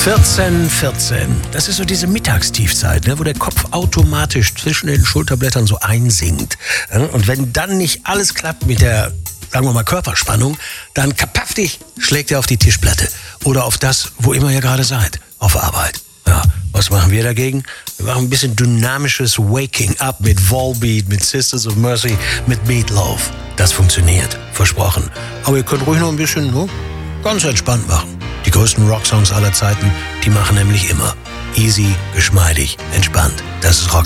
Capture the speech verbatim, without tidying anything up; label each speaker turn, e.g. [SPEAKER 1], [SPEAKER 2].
[SPEAKER 1] vierzehn vierzehn, das ist so diese Mittagstiefzeit, ne, wo der Kopf automatisch zwischen den Schulterblättern so einsinkt. Ne? Und wenn dann nicht alles klappt mit der, sagen wir mal, Körperspannung, dann kapaftig schlägt er auf die Tischplatte oder auf das, wo immer ihr gerade seid, auf Arbeit. Ja, was machen wir dagegen? Wir machen ein bisschen dynamisches Waking Up mit Volbeat, mit Sisters of Mercy, mit Meatloaf. Das funktioniert, versprochen. Aber ihr könnt ruhig noch ein bisschen, ne, ganz entspannt machen. Die größten Rocksongs aller Zeiten, die machen nämlich immer easy, geschmeidig, entspannt. Das ist Rock.